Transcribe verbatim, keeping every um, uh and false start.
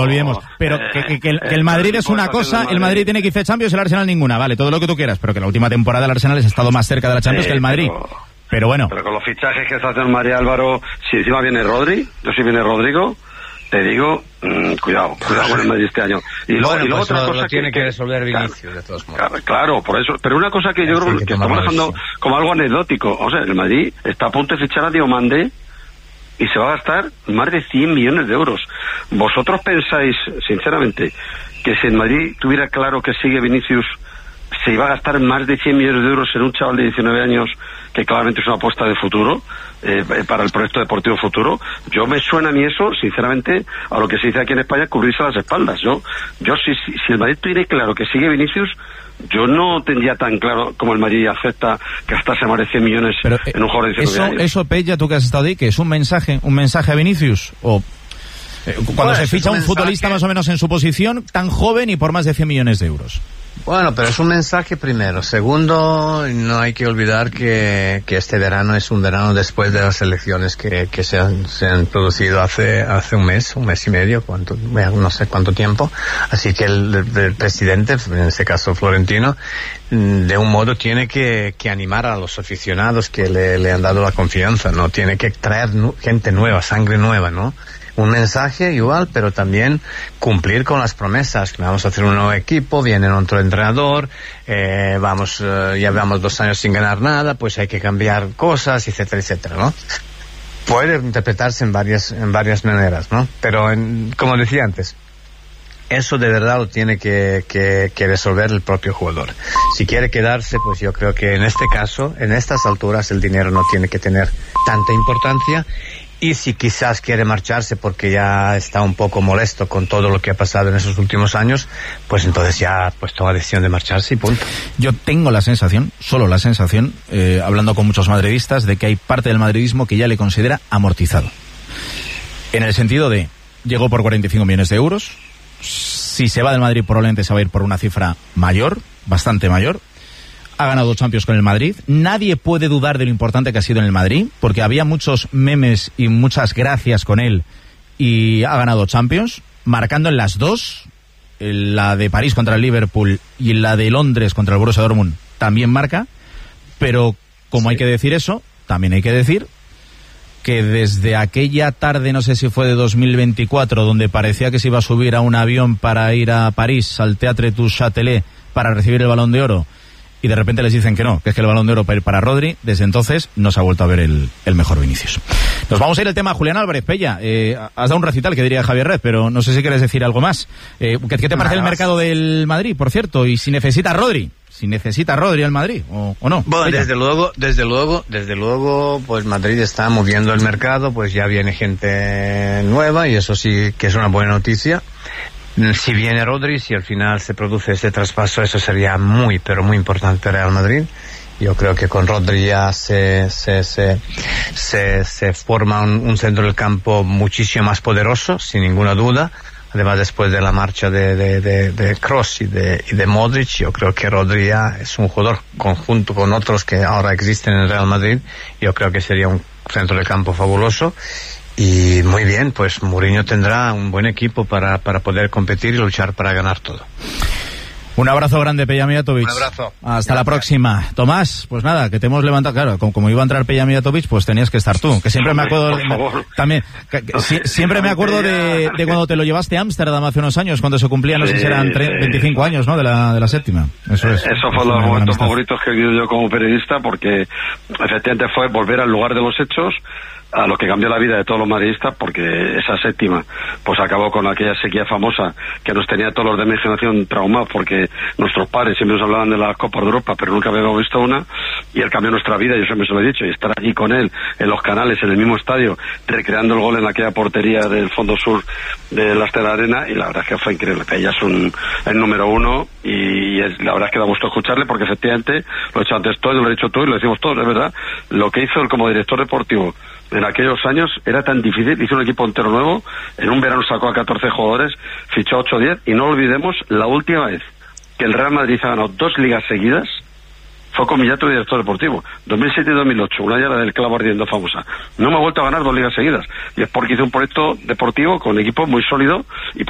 olvidemos. Pero eh, que, que, que, el, eh, que el Madrid es una cosa, el Madrid tiene quince Champions, el Arsenal ninguna, vale, todo lo que tú quieras, pero que la última temporada el Arsenal ha estado más cerca de la Champions sí, que el Madrid. Pero, pero bueno. Pero con los fichajes que se hacen María Álvaro, si encima viene Rodri, yo si viene Rodrigo, te digo, mmm, cuidado, cuidado con el Madrid este año. Y luego, bueno, y luego pues otra lo, cosa lo tiene que, que resolver Vinicius, claro, de todos modos. Claro, claro, por eso. Pero una cosa que yo sí, creo que, que estamos dejando como algo anecdótico. O sea, el Madrid está a punto de fichar a Diomandé y se va a gastar más de cien millones de euros. ¿Vosotros pensáis, sinceramente, que si el Madrid tuviera claro que sigue Vinicius, se iba a gastar más de cien millones de euros en un chaval de diecinueve años que claramente es una apuesta de futuro eh, para el proyecto deportivo futuro? Yo me suena a mí eso, sinceramente, a lo que se dice aquí en España, cubrirse las espaldas. Yo, yo si, si, si el Madrid tuviera claro que sigue Vinicius, yo no tendría tan claro como el Madrid acepta gastarse más de cien millones pero, en un jugador de diecinueve eso, años. Eso, Pella, tú que has estado ahí, que es un mensaje, un mensaje a Vinicius, o eh, cuando bueno, se ficha un, un futbolista mensaje... más o menos en su posición, tan joven y por más de cien millones de euros. Bueno, pero es un mensaje primero. Segundo, no hay que olvidar que, que este verano es un verano después de las elecciones que, que se, han, se han producido hace hace un mes, un mes y medio, cuánto, no sé cuánto tiempo. Así que el, el presidente, en este caso Florentino, de un modo tiene que, que animar a los aficionados que le, le han dado la confianza, ¿no? Tiene que traer nu- gente nueva, sangre nueva, ¿no? Un mensaje igual, pero también cumplir con las promesas. Vamos a hacer un nuevo equipo, viene otro entrenador, eh, vamos, eh, ya llevamos dos años sin ganar nada, pues hay que cambiar cosas, etcétera, etcétera, ¿no? Puede interpretarse en varias, en varias maneras, ¿no? Pero, en, como decía antes, eso de verdad lo tiene que, que, que resolver el propio jugador. Si quiere quedarse, pues yo creo que en este caso, en estas alturas, el dinero no tiene que tener tanta importancia. Y si quizás quiere marcharse porque ya está un poco molesto con todo lo que ha pasado en esos últimos años, pues entonces ya pues toma decisión de marcharse y punto. Yo tengo la sensación, solo la sensación, eh, hablando con muchos madridistas, de que hay parte del madridismo que ya le considera amortizado. En el sentido de, llegó por cuarenta y cinco millones de euros, si se va del Madrid probablemente se va a ir por una cifra mayor, bastante mayor. Ha ganado Champions con el Madrid. Nadie puede dudar de lo importante que ha sido en el Madrid, porque había muchos memes y muchas gracias con él, y ha ganado Champions, marcando en las dos, en la de París contra el Liverpool y en la de Londres contra el Borussia Dortmund, también marca, pero como sí. Hay que decir eso, también hay que decir que desde aquella tarde, no sé si fue de dos mil veinticuatro, donde parecía que se iba a subir a un avión para ir a París, al Théâtre du Châtelet, para recibir el Balón de Oro, y de repente les dicen que no, que es que el Balón de Oro para ir para Rodri, desde entonces no se ha vuelto a ver el, el mejor Vinicius. Nos vamos a ir al tema Julián Álvarez. Pella, eh, has dado un recital que diría Javier Red, pero no sé si quieres decir algo más. Eh, ¿qué, ¿Qué te parece el mercado del Madrid, por cierto? Y si necesita Rodri, si necesita Rodri al Madrid, o, o no. Bueno, Pella. desde luego, desde luego, desde luego, pues Madrid está moviendo el mercado, pues ya viene gente nueva y eso sí que es una buena noticia. Si viene Rodri, si al final se produce ese traspaso, eso sería muy, pero muy importante para Real Madrid. Yo creo que con Rodri ya se, se, se, se, se forma un, un centro del campo muchísimo más poderoso, sin ninguna duda. Además, después de la marcha de, de, de, de Kroos y de, y de Modric, yo creo que Rodri ya es un jugador conjunto con otros que ahora existen en el Real Madrid. Yo creo que sería un centro del campo fabuloso. Y muy bien, pues Mourinho tendrá un buen equipo para, para poder competir y luchar para ganar todo. Un abrazo grande, Peja Mijatovic. Un abrazo. Hasta Gracias. La próxima. Tomás, pues nada, que te hemos levantado. Claro, como, como iba a entrar Peja Mijatovic, pues tenías que estar tú. Que siempre me acuerdo. Por favor. También. Que, que, si, siempre me acuerdo de, de cuando te lo llevaste a Ámsterdam hace unos años, cuando se cumplían, no sé si eran veinticinco años, ¿no? De la, de la séptima. Eso es. Eso fue los momentos favoritos que he vivido yo como periodista, porque efectivamente fue volver al lugar de los hechos, a lo que cambió la vida de todos los madridistas, porque esa séptima pues acabó con aquella sequía famosa que nos tenía todos los de mi generación traumados, porque nuestros padres siempre nos hablaban de las Copas de Europa, pero nunca habíamos visto una, y él cambió nuestra vida, yo siempre se lo he dicho, y estar allí con él en los canales, en el mismo estadio, recreando el gol en aquella portería del fondo sur de la Estela Arena, y la verdad es que fue increíble. Ella es un, el número uno, y es, la verdad es que da gusto escucharle, porque efectivamente, lo he hecho antes todo, lo he dicho tú y lo decimos todos, es verdad, lo que hizo él como director deportivo en aquellos años era tan difícil. Hizo un equipo entero nuevo, en un verano sacó a catorce jugadores, fichó ocho o diez, y no olvidemos la última vez que el Real Madrid ha ganado dos ligas seguidas fue con Mijatovic director deportivo, dos mil siete y dos mil ocho, una ya la del clavo ardiendo famosa. No me ha vuelto a ganar dos ligas seguidas, y es porque hizo un proyecto deportivo con equipo muy sólido y